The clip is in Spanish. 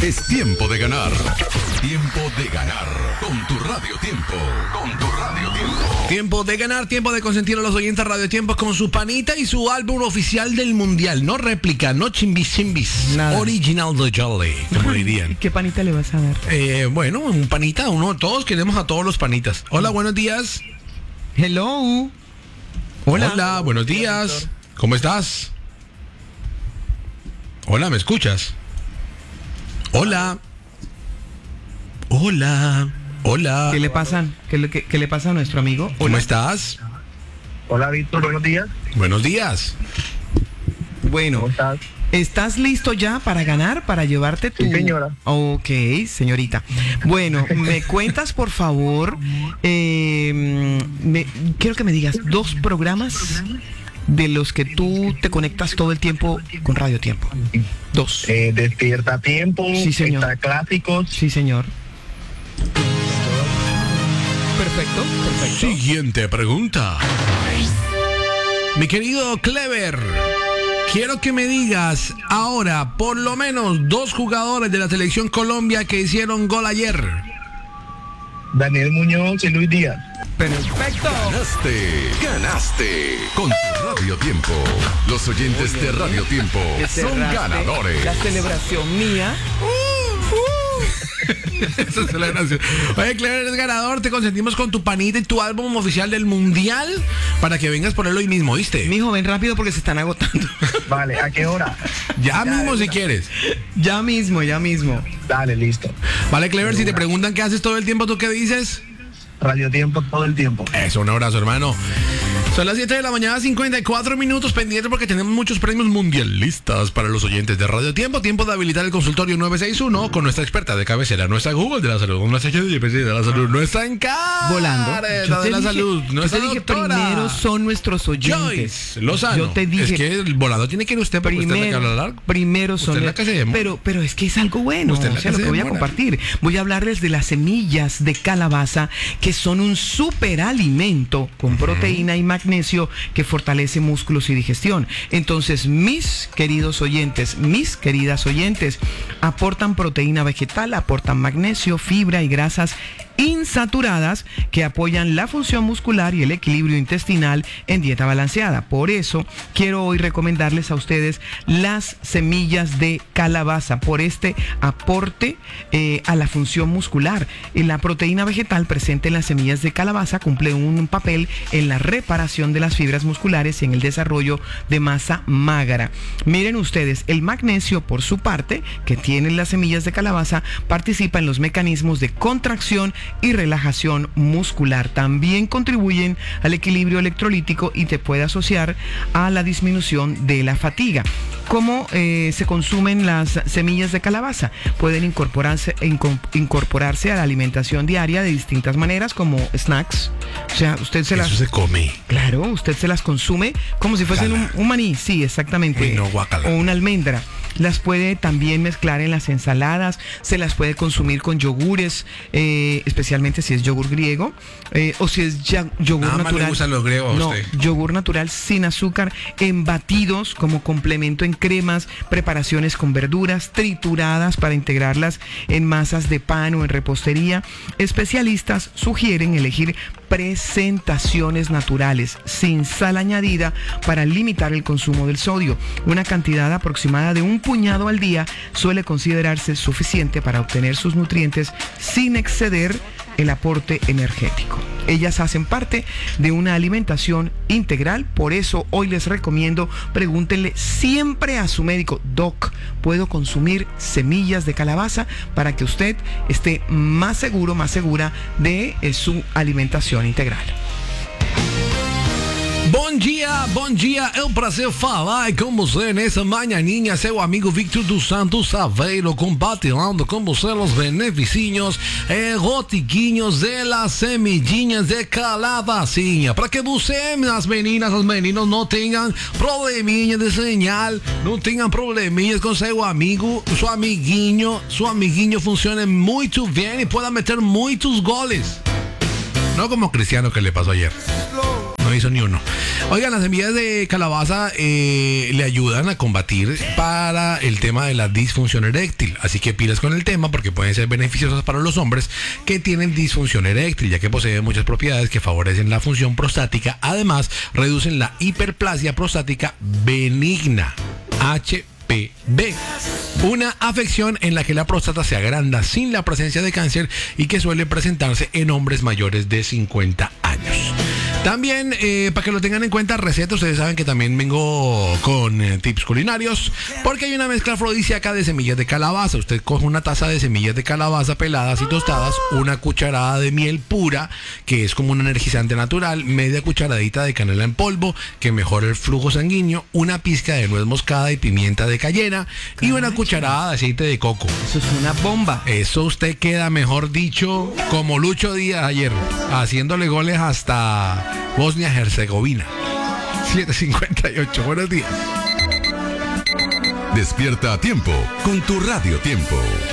Es tiempo de ganar. Tiempo de ganar. Con tu Radio Tiempo. Con tu Radio Tiempo. Tiempo de ganar, tiempo de consentir a los oyentes Radio Tiempo con su panita y su álbum oficial del mundial. No réplica, no chimbis. Nada. Original de Jolly, como dirían. ¿Qué panita le vas a dar? Bueno, un panita, todos queremos a todos los panitas. Hola, buenos días. Hello. Hola, buenos días. ¿Cómo estás? Hola, ¿me escuchas? Hola. Hola. Hola. ¿Qué le pasa? ¿Qué le pasa a nuestro amigo? ¿Cómo estás? Hola, Víctor, buenos días. Buenos días. Bueno, ¿Cómo estás? ¿estás listo ya para ganar, para llevarte tu...? Sí, señora. Ok, señorita. Bueno, me cuentas, por favor, quiero que me digas 2 programas de los que tú te conectas todo el tiempo con Radio Tiempo. 2. Despierta Tiempo, Sí, señor. Extra Clásicos. Sí, señor. Perfecto. Siguiente pregunta. Mi querido Clever, quiero que me digas ahora por lo menos 2 jugadores de la selección Colombia que hicieron gol ayer. Daniel Muñoz y Luis Díaz. Perfecto. Ganaste con tu Radio Tiempo. Los oyentes de Radio Tiempo son ganadores. La celebración mía. Esa es la gracia. Oye, Clever, eres ganador. Te consentimos con tu panita y tu álbum oficial del mundial para que vengas por él hoy mismo, ¿viste? Mijo, ven rápido porque se están agotando. Vale, ¿a qué hora? Ya mismo si quieres. Ya mismo. Dale, listo. Vale, Clever, si te preguntan qué haces todo el tiempo, ¿tú qué dices? Radio Tiempo todo el tiempo. Eso, un abrazo, hermano. Son las 7 de la mañana, 54 minutos pendientes porque tenemos muchos premios mundialistas para los oyentes de Radio Tiempo. Tiempo de habilitar el consultorio 961 con nuestra experta de cabecera, nuestra Google de la salud, nuestra ChatGPT de la salud, nuestra Encarta Volando. de la salud, nuestra yo te dije, doctora primero son nuestros oyentes. Joyce Lozano. Yo te dije, es que el volado tiene que ir usted porque usted es la que habla largo. primero Usted son. es la que se demora. Pero es que es algo bueno. Usted es la O sea, que lo se que voy a demora. compartir. Voy a hablarles de las semillas de calabaza, que son un superalimento con proteína y magnesio que fortalece músculos y digestión. Entonces, mis queridos oyentes, mis queridas oyentes, aportan proteína vegetal, aportan magnesio, fibra y grasas insaturadas que apoyan la función muscular y el equilibrio intestinal en dieta balanceada. Por eso quiero hoy recomendarles a ustedes las semillas de calabaza por este aporte a la función muscular. La proteína vegetal presente en las semillas de calabaza cumple un papel en la reparación de las fibras musculares y en el desarrollo de masa magra. Miren ustedes, el magnesio, por su parte, que tienen las semillas de calabaza, participa en los mecanismos de contracción y relajación muscular. También contribuyen al equilibrio electrolítico y te puede asociar a la disminución de la fatiga. ¿Cómo se consumen las semillas de calabaza? Pueden incorporarse a la alimentación diaria de distintas maneras, como snacks. O sea, usted se las... Eso se come. Claro, usted se las consume como si fuesen un maní. Sí, exactamente. Uy, no, guácala. O una almendra. Las puede también mezclar en las ensaladas, se las puede consumir con yogures, especialmente si es yogur griego, o si es yogur Nada natural. más le gustan los griegos a No, usted. yogur natural sin azúcar, en batidos como complemento en cremas, preparaciones con verduras, trituradas para integrarlas en masas de pan o en repostería. Especialistas sugieren elegir presentaciones naturales, sin sal añadida, para limitar el consumo del sodio. Una cantidad aproximada de un puñado al día suele considerarse suficiente para obtener sus nutrientes sin exceder el aporte energético. Ellas hacen parte de una alimentación integral, por eso hoy les recomiendo, pregúntenle siempre a su médico: Doc, ¿puedo consumir semillas de calabaza? Para que usted esté más seguro, más segura de su alimentación integral. Bom dia, é um prazer falar com você nessa manhãinha, seu amigo Victor dos Santos Aveiro, compartilhando com você os benefícios rotiguinhos de las semillinhas de calabacinha, para que você, as meninas, os meninos, não tenham probleminha de señal, não tenham probleminhas com seu amigo, seu amiguinho funcione muito bem e pueda meter muitos goles. No como Cristiano que le pasó ayer. No hizo ni uno. Oigan, las semillas de calabaza le ayudan a combatir para el tema de la disfunción eréctil. Así que pilas con el tema porque pueden ser beneficiosas para los hombres que tienen disfunción eréctil, ya que poseen muchas propiedades que favorecen la función prostática. Además, reducen la hiperplasia prostática benigna, HPV, una afección en la que la próstata se agranda sin la presencia de cáncer y que suele presentarse en hombres mayores de 50 años. También, para que lo tengan en cuenta, recetas. Ustedes saben que también vengo con tips culinarios, porque hay una mezcla afrodisíaca de semillas de calabaza. Usted coge una taza de semillas de calabaza peladas y tostadas, una cucharada de miel pura, que es como un energizante natural, media cucharadita de canela en polvo, que mejora el flujo sanguíneo, una pizca de nuez moscada y pimienta de cayena, y una cucharada de aceite de coco. Eso es una bomba. Eso usted queda, mejor dicho, como Lucho Díaz ayer, haciéndole goles hasta Bosnia-Herzegovina. 7:58, buenos días. Despierta a tiempo con tu Radio Tiempo.